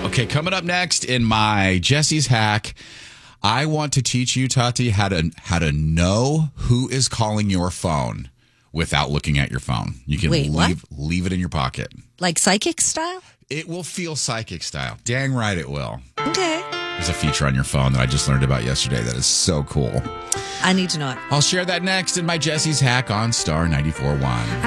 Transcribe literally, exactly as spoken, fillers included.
Okay, coming up next in my Jesse's hack, I want to teach you, Tati, how to how to know who is calling your phone without looking at your phone. You can Wait, leave what? leave it in your pocket. Like psychic style? It will feel psychic style. Dang right it will. Okay. There's a feature on your phone that I just learned about yesterday that is so cool. I need to know it. I'll share that next in my Jesse's hack on Star ninety-four point one.